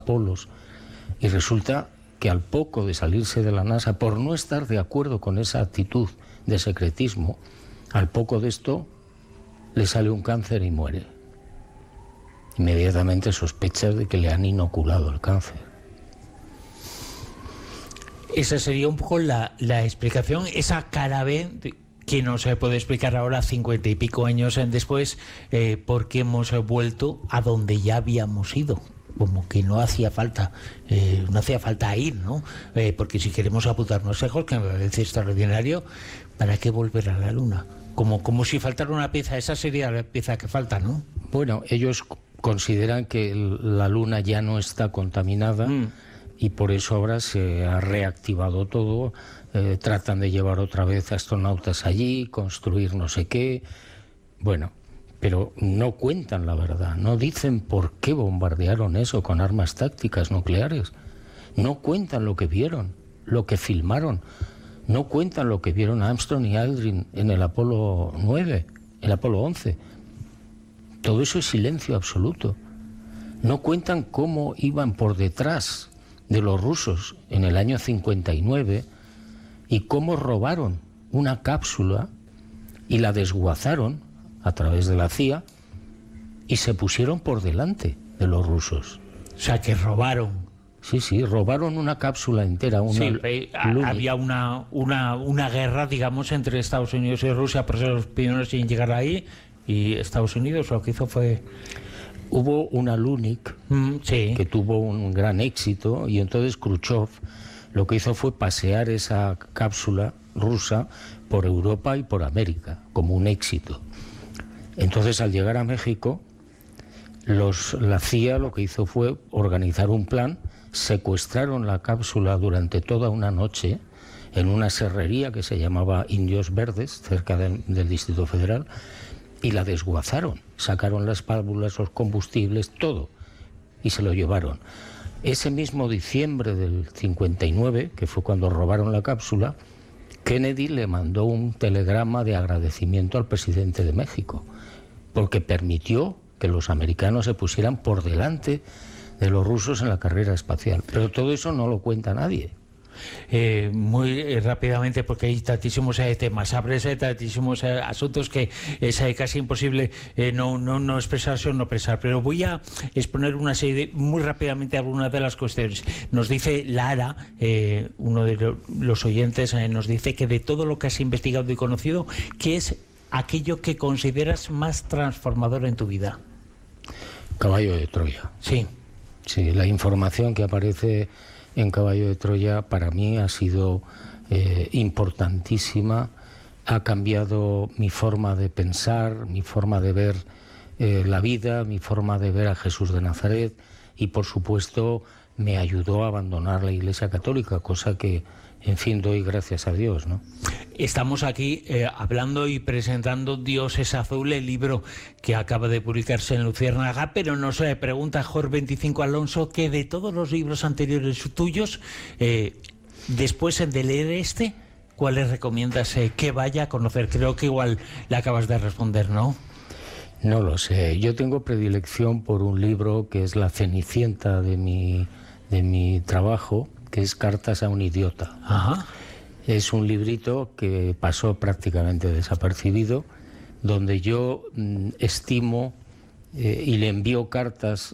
Apolos, y resulta que al poco de salirse de la NASA, por no estar de acuerdo con esa actitud de secretismo, al poco de esto le sale un cáncer y muere. Inmediatamente sospechas de que le han inoculado el cáncer. Esa sería un poco la explicación, esa cara B que no se puede explicar ahora 50 y pico años después, por qué hemos vuelto a donde ya habíamos ido. Como que no hacía falta ir, ¿no? Porque si queremos apuntarnos lejos, que me parece extraordinario, ¿para qué volver a la Luna? Como si faltara una pieza, esa sería la pieza que falta, ¿no? Bueno, ellos consideran que la Luna ya no está contaminada y por eso ahora se ha reactivado todo. Tratan de llevar otra vez astronautas allí, construir no sé qué. Bueno, pero no cuentan la verdad, no dicen por qué bombardearon eso con armas tácticas nucleares. No cuentan lo que vieron, lo que filmaron. No cuentan lo que vieron Armstrong y Aldrin en el Apolo 9, el Apolo 11. Todo eso es silencio absoluto. No cuentan cómo iban por detrás de los rusos en el año 59 y cómo robaron una cápsula y la desguazaron a través de la CIA y se pusieron por delante de los rusos. O sea, que robaron. Sí, robaron una cápsula entera. Había una guerra, digamos, entre Estados Unidos y Rusia, por ser los primeros en llegar ahí, y Estados Unidos lo que hizo fue... Hubo una Lunik que tuvo un gran éxito, y entonces Khrushchev lo que hizo fue pasear esa cápsula rusa por Europa y por América, como un éxito. Entonces, al llegar a México, la CIA lo que hizo fue organizar un plan, secuestraron la cápsula durante toda una noche en una serrería que se llamaba Indios Verdes, cerca del Distrito Federal, y la desguazaron, sacaron las válvulas, los combustibles, todo, y se lo llevaron. Ese mismo diciembre del 59, que fue cuando robaron la cápsula, Kennedy le mandó un telegrama de agradecimiento al presidente de México, porque permitió que los americanos se pusieran por delante de los rusos en la carrera espacial. Pero todo eso no lo cuenta nadie. Muy rápidamente, porque hay tantísimos temas, abres tantísimos asuntos que es casi imposible no expresarse o no expresar, pero voy a exponer una serie muy rápidamente algunas de las cuestiones. Nos dice Lara, uno de los oyentes, nos dice que de todo lo que has investigado y conocido, ¿qué es aquello que consideras más transformador en tu vida? Caballo de Troya. Sí, la información que aparece en Caballo de Troya para mí ha sido importantísima, ha cambiado mi forma de pensar, mi forma de ver la vida, mi forma de ver a Jesús de Nazaret, y por supuesto me ayudó a abandonar la Iglesia Católica, cosa que, en fin, doy gracias a Dios, ¿no? Estamos aquí hablando y presentando Dios es azul, el libro que acaba de publicarse en Luciérnaga, pero nos pregunta Jorge 25 Alonso que de todos los libros anteriores tuyos, después de leer ¿cuáles recomiendas que vaya a conocer? Creo que igual le acabas de responder, ¿no? No lo sé. Yo tengo predilección por un libro que es la cenicienta de mi trabajo, que es Cartas a un idiota. Ajá. Es un librito que pasó prácticamente desapercibido, donde yo estimo y me envío cartas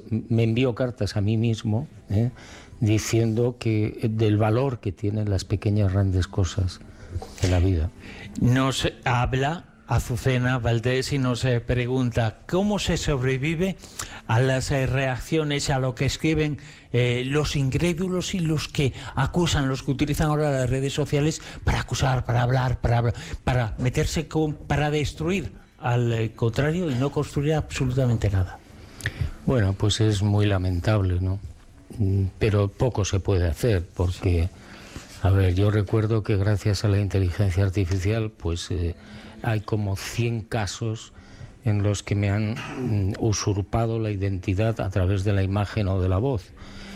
a mí mismo, diciendo que del valor que tienen las pequeñas grandes cosas de la vida. Nos habla Azucena Valdés y nos pregunta ¿cómo se sobrevive a las reacciones a lo que escriben los incrédulos y los que acusan, los que utilizan ahora las redes sociales para acusar, para hablar, para meterse para destruir, al contrario, y no construir absolutamente nada? Bueno, pues es muy lamentable, ¿no? Pero poco se puede hacer porque, a ver, yo recuerdo que gracias a la inteligencia artificial, pues hay como 100 casos en los que me han usurpado la identidad a través de la imagen o de la voz.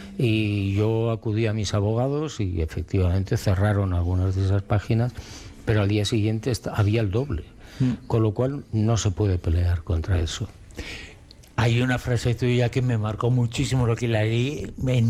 Y yo acudí a mis abogados y efectivamente cerraron algunas de esas páginas, pero al día siguiente había el doble, con lo cual no se puede pelear contra eso. Hay una frase tuya que me marcó muchísimo, lo que la leí en